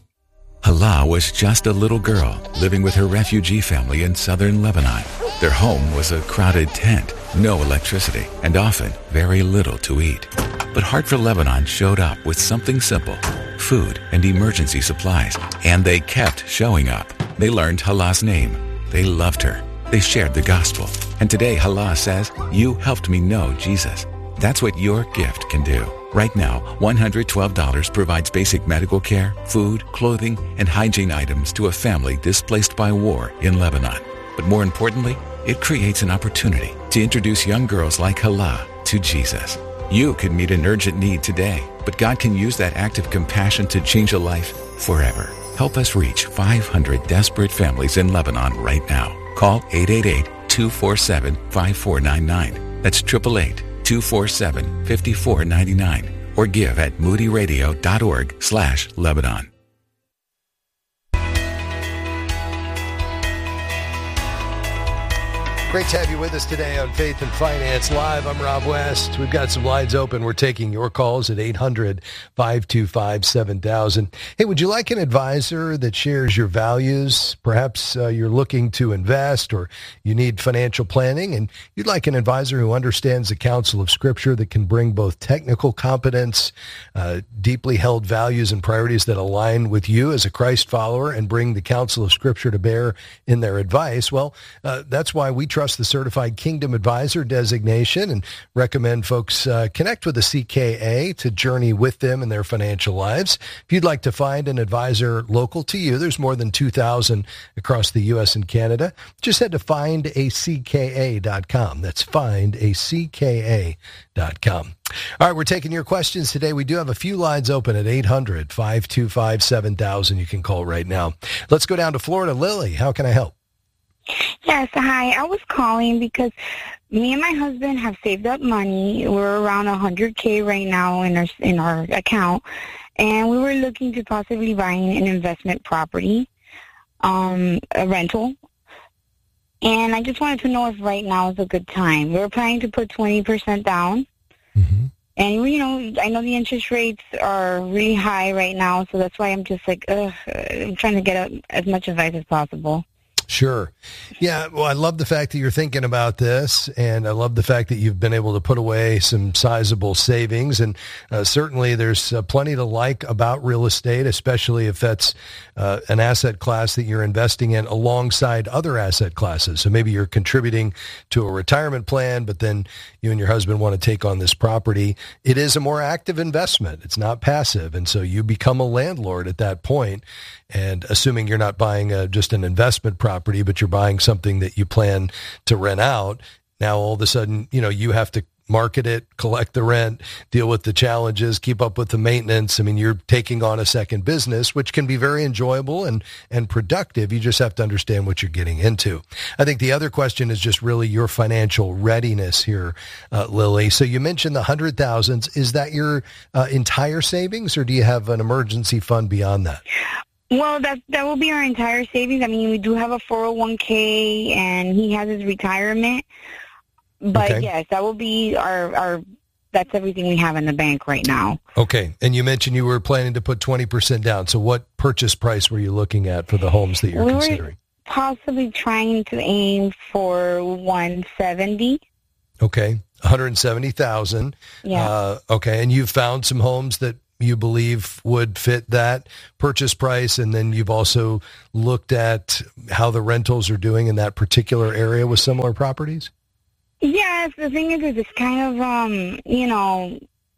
Hala was just a little girl living with her refugee family in southern Lebanon. Their home was a crowded tent, no electricity, and often very little to eat. But Heart for Lebanon showed up with something simple, food and emergency supplies, and they kept showing up. They learned Hala's name. They loved her. They shared the gospel. And today, Hala says, you helped me know Jesus. That's what your gift can do. Right now, one hundred twelve dollars provides basic medical care, food, clothing, and hygiene items to a family displaced by war in Lebanon. But more importantly, it creates an opportunity to introduce young girls like Hala to Jesus. You could meet an urgent need today, but God can use that act of compassion to change a life forever. Help us reach five hundred desperate families in Lebanon right now. Call eight eight eight, two four seven, five four nine nine. That's eight eight eight, two four seven, five four nine nine. Or give at moodyradio.org slash Lebanon. Great to have you with us today on Faith and Finance Live. I'm Rob West. We've got some lines open. We're taking your calls at eight hundred, five two five, seven thousand. Hey, would you like an advisor that shares your values? Perhaps uh, you're looking to invest or you need financial planning, and you'd like an advisor who understands the counsel of Scripture that can bring both technical competence, uh, deeply held values and priorities that align with you as a Christ follower and bring the counsel of Scripture to bear in their advice. Well, uh, that's why we trust the Certified Kingdom Advisor designation and recommend folks uh, connect with a C K A to journey with them in their financial lives. If you'd like to find an advisor local to you, there's more than two thousand across the U S and Canada. Just head to find a c k a dot com. That's find a c k a dot com. All right, we're taking your questions today. We do have a few lines open at eight hundred, five two five, seven thousand. You can call right now. Let's go down to Florida. Lily, how can I help? Yes, hi. I was calling because me and my husband have saved up money. We're around one hundred K right now in our in our account, and we were looking to possibly buying an investment property, um, a rental. And I just wanted to know if right now is a good time. We were planning to put twenty percent down. Mm-hmm. And, you know, I know the interest rates are really high right now, so that's why I'm just like, ugh, I'm trying to get a, as much advice as possible. Sure. Yeah, well, I love the fact that you're thinking about this, and I love the fact that you've been able to put away some sizable savings, and uh, certainly there's uh, plenty to like about real estate, especially if that's uh, an asset class that you're investing in alongside other asset classes. So maybe you're contributing to a retirement plan, but then you and your husband want to take on this property. It is a more active investment. It's not passive, and so you become a landlord at that point. And assuming you're not buying a, just an investment property, but you're buying something that you plan to rent out, now all of a sudden, you know, you have to market it, collect the rent, deal with the challenges, keep up with the maintenance. I mean, you're taking on a second business, which can be very enjoyable and, and productive. You just have to understand what you're getting into. I think the other question is just really your financial readiness here, uh, Lily. So you mentioned the hundred thousands. Is that your uh, entire savings, or do you have an emergency fund beyond that? Well, that that will be our entire savings. I mean, we do have a four oh one k, and he has his retirement. But, Okay. yes, that will be our, our – that's everything we have in the bank right now. Okay. And you mentioned you were planning to put twenty percent down. So what purchase price were you looking at for the homes that you're we considering? were possibly trying to aim for one seventy. Okay. one hundred seventy thousand dollars. Yeah. Uh, okay. And you've found some homes that you believe would fit that purchase price, and then you've also looked at how the rentals are doing in that particular area with similar properties? Yes, the thing is, is it's kind of, um, you know,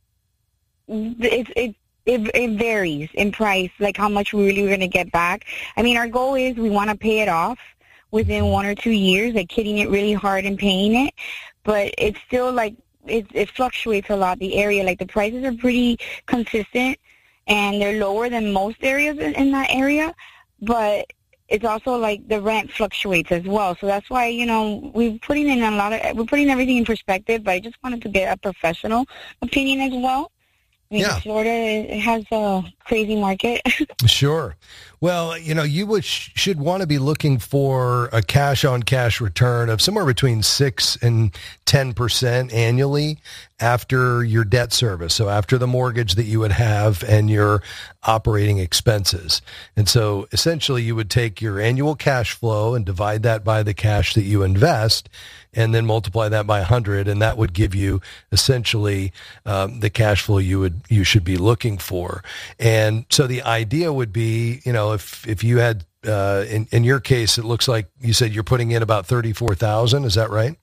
it, it, it, it varies in price, like how much we really we're going to get back. I mean, our goal is we want to pay it off within one or two years, like hitting it really hard and paying it. But it's still like, it, it fluctuates a lot, the area. Like the prices are pretty consistent, and they're lower than most areas in, in that area. But it's also like the rent fluctuates as well. So that's why, you know, we're putting in a lot of, we're putting everything in perspective, but I just wanted to get a professional opinion as well. I mean, Yeah. Florida it has a crazy market. Sure. Well, you know, you would, should want to be looking for a cash-on-cash return of somewhere between six and ten percent annually after your debt service. So after the mortgage that you would have and your operating expenses. And so essentially you would take your annual cash flow and divide that by the cash that you invest, and then multiply that by one hundred, and that would give you essentially um, the cash flow you would you should be looking for. And so the idea would be, you know, if if you had uh, in in your case, it looks like you said you're putting in about thirty-four thousand. Is that right?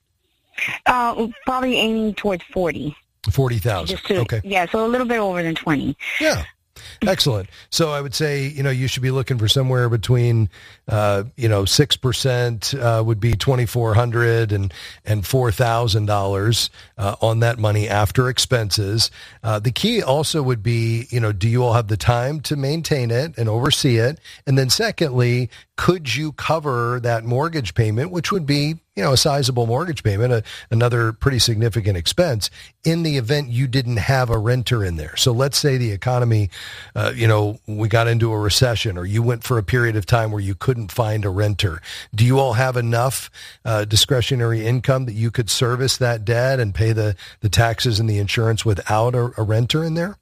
uh, probably aiming towards forty. Forty thousand. Just to, Okay. Yeah, so a little bit over than twenty. Yeah. Excellent. So I would say, you know, you should be looking for somewhere between, uh, you know, six percent uh, would be twenty-four hundred dollars and, and four thousand dollars uh, on that money after expenses. Uh, the key also would be, you know, do you all have the time to maintain it and oversee it? And then secondly, could you cover that mortgage payment, which would be, you know, a sizable mortgage payment, a, another pretty significant expense, in the event you didn't have a renter in there? So let's say the economy, uh, you know, we got into a recession, or you went for a period of time where you couldn't find a renter. Do you all have enough uh, discretionary income that you could service that debt and pay the, the taxes and the insurance without a, a renter in there?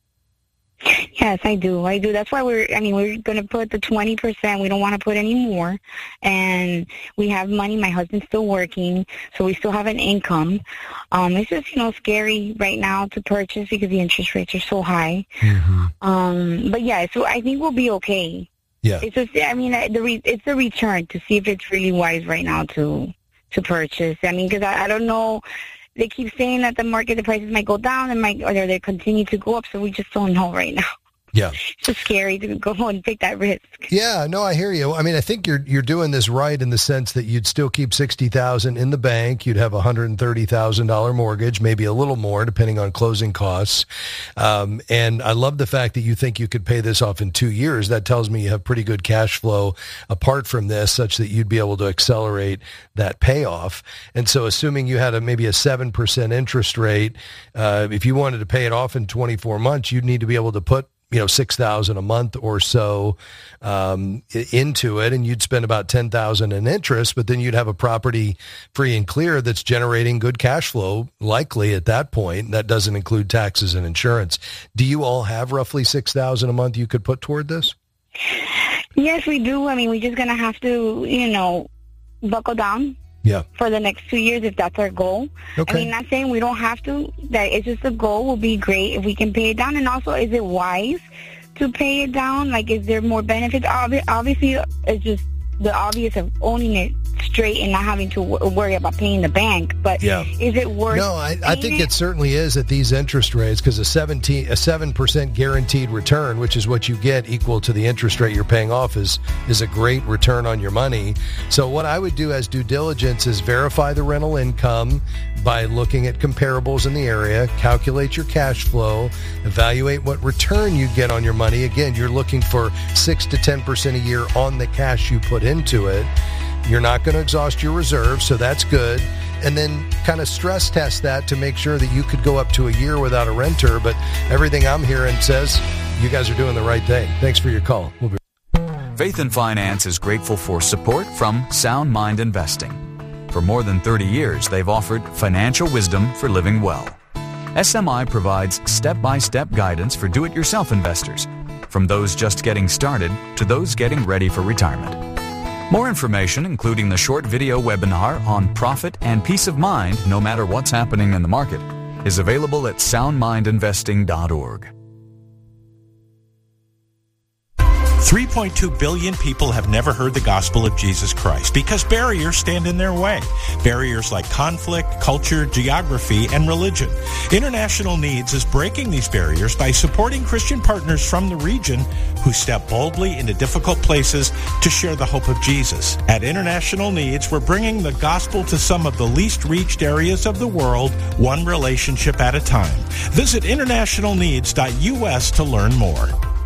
Yes, I do. I do. That's why we're, I mean, we're going to put the twenty percent. We don't want to put any more. And we have money. My husband's still working, so we still have an income. Um, it's just, you know, scary right now to purchase because the interest rates are so high. Mm-hmm. Um, but yeah, so I think we'll be okay. Yeah. It's just, I mean, I- the re- it's the return to see if it's really wise right now to to purchase. I mean, because I, I don't know. They keep saying that the market, the prices might go down and might, or they continue to go up, so we just don't know right now. Yeah. It's just scary to go and take that risk. Yeah, no, I hear you. I mean, I think you're you're doing this right in the sense that you'd still keep sixty thousand dollars in the bank. You'd have a one hundred thirty thousand dollars mortgage, maybe a little more depending on closing costs. Um, and I love the fact that you think you could pay this off in two years. That tells me you have pretty good cash flow apart from this, such that you'd be able to accelerate that payoff. And so assuming you had a maybe a seven percent interest rate, uh, if you wanted to pay it off in twenty-four months, you'd need to be able to put you know, six thousand a month or so um, into it, and you'd spend about ten thousand in interest, but then you'd have a property free and clear that's generating good cash flow, likely at that point. That doesn't include taxes and insurance. Do you all have roughly six thousand a month you could put toward this? Yes, we do. I mean, we're just going to have to, you know, buckle down. Yeah. For the next two years, if that's our goal. Okay. I mean, not saying we don't have to. That it's just a goal. Will be great if we can pay it down. And also, is it wise to pay it down? Like, is there more benefits? Obvi- obviously, it's just the obvious of owning it straight and not having to w- worry about paying the bank. But Yeah. is it worth? No, I, I think it certainly is at these interest rates, because a seventeen, a seven percent guaranteed return, which is what you get equal to the interest rate you're paying off, is is a great return on your money. So what I would do as due diligence is verify the rental income by looking at comparables in the area, calculate your cash flow, evaluate what return you get on your money. Again, you're looking for six to ten percent a year on the cash you put into it. You're not going to exhaust your reserves, so that's good. And then kind of stress test that to make sure that you could go up to a year without a renter. But everything I'm hearing says you guys are doing the right thing. Thanks for your call. We'll be Faith and Finance is grateful for support from Sound Mind Investing. For more than thirty years, they've offered financial wisdom for living well. S M I provides step-by-step guidance for do-it-yourself investors, from those just getting started to those getting ready for retirement. More information, including the short video webinar on profit and peace of mind no matter what's happening in the market, is available at sound mind investing dot org. three point two billion people have never heard the gospel of Jesus Christ because barriers stand in their way. Barriers like conflict, culture, geography, and religion. International Needs is breaking these barriers by supporting Christian partners from the region who step boldly into difficult places to share the hope of Jesus. At International Needs, we're bringing the gospel to some of the least reached areas of the world, one relationship at a time. Visit international needs dot U S to learn more.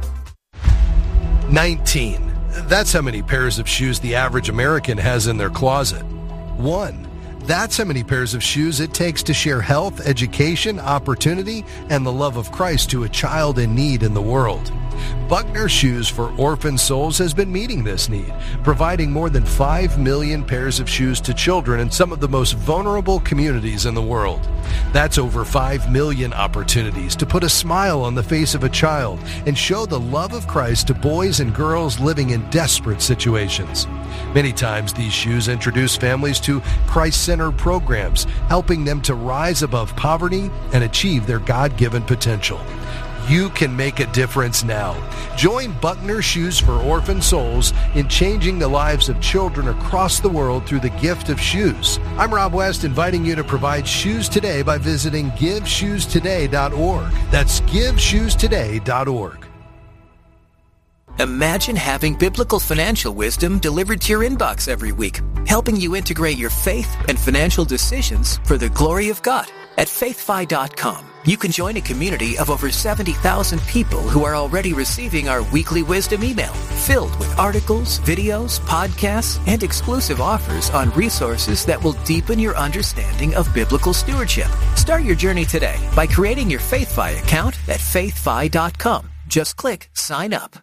nineteen. That's how many pairs of shoes the average American has in their closet. One. That's how many pairs of shoes it takes to share health, education, opportunity, and the love of Christ to a child in need in the world. Buckner Shoes for Orphan Souls has been meeting this need, providing more than five million pairs of shoes to children in some of the most vulnerable communities in the world. That's over five million opportunities to put a smile on the face of a child and show the love of Christ to boys and girls living in desperate situations. Many times these shoes introduce families to Christ-centered programs, helping them to rise above poverty and achieve their God-given potential. You can make a difference now. Join Buckner Shoes for Orphan Souls in changing the lives of children across the world through the gift of shoes. I'm Rob West, inviting you to provide shoes today by visiting give shoes today dot org. That's give shoes today dot org. Imagine having biblical financial wisdom delivered to your inbox every week, helping you integrate your faith and financial decisions for the glory of God. At faith fi dot com, you can join a community of over seventy thousand people who are already receiving our weekly wisdom email, filled with articles, videos, podcasts, and exclusive offers on resources that will deepen your understanding of biblical stewardship. Start your journey today by creating your FaithFi account at faith fi dot com. Just click Sign Up.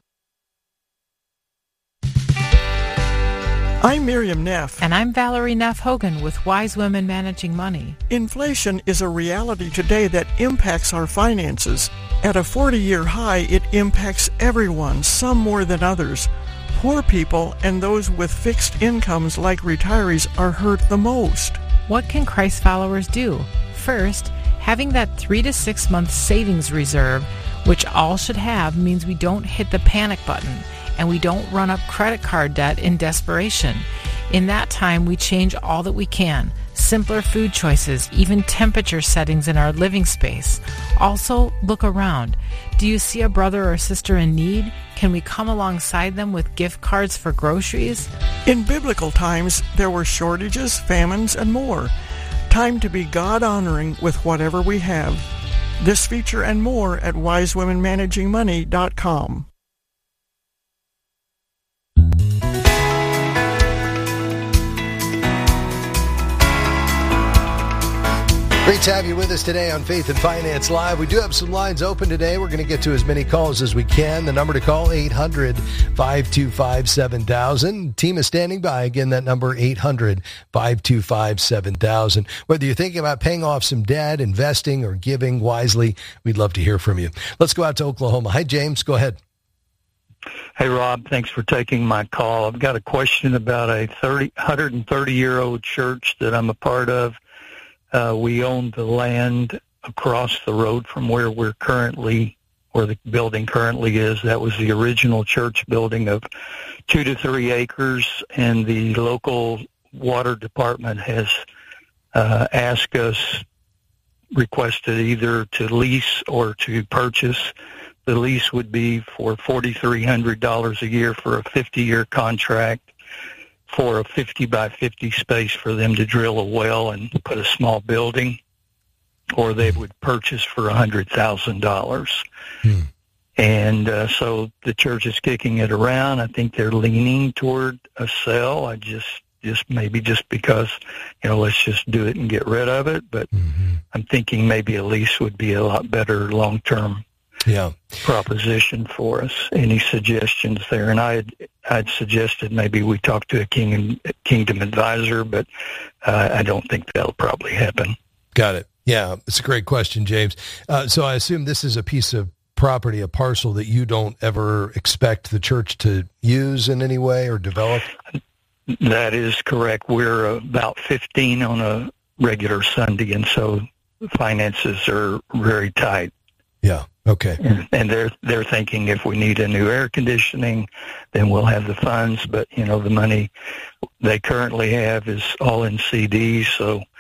I'm Miriam Neff. And I'm Valerie Neff Hogan with Wise Women Managing Money. Inflation is a reality today that impacts our finances. At a forty-year high, it impacts everyone, some more than others. Poor people and those with fixed incomes like retirees are hurt the most. What can Christ followers do? First, having that three to six month savings reserve, which all should have, means we don't hit the panic button and we don't run up credit card debt in desperation. In that time, we change all that we can. Simpler food choices, even temperature settings in our living space. Also, look around. Do you see a brother or sister in need? Can we come alongside them with gift cards for groceries? In biblical times, there were shortages, famines, and more. Time to be God-honoring with whatever we have. This feature and more at wise women managing money dot com. Great to have you with us today on Faith and Finance Live. We do have some lines open today. We're going to get to as many calls as we can. The number to call, eight hundred, five two five, seven thousand. Team is standing by. Again, that number, eight hundred, five two five, seven thousand. Whether you're thinking about paying off some debt, investing, or giving wisely, we'd love to hear from you. Let's go out to Oklahoma. Hi, James. Go ahead. Hey, Rob. Thanks for taking my call. I've got a question about a thirty, one hundred thirty-year-old church that I'm a part of. Uh, we own the land across the road from where we're currently, where the building currently is. That was the original church building of two to three acres, and the local water department has uh, asked us, requested either to lease or to purchase. The lease would be for four thousand three hundred dollars a year for a fifty-year contract, for a fifty by fifty space for them to drill a well and put a small building, or they would purchase for one hundred thousand dollars. Hmm. And uh, so the church is kicking it around. I think they're leaning toward a sale. I just, just maybe just because, you know, let's just do it and get rid of it. But mm-hmm. I'm thinking maybe a lease would be a lot better long-term yeah. proposition for us. Any suggestions there? And I had, I'd suggested maybe we talk to a King, Kingdom advisor, but uh, I don't think that'll probably happen. Got it. Yeah, it's a great question, James. Uh, so I assume this is a piece of property, a parcel that you don't ever expect the church to use in any way or develop? That is correct. We're about fifteen on a regular Sunday, and so finances are very tight. Yeah. Okay. And, and they're they're thinking if we need a new air conditioning, then we'll have the funds. But you know, the money they currently have is all in C Ds, so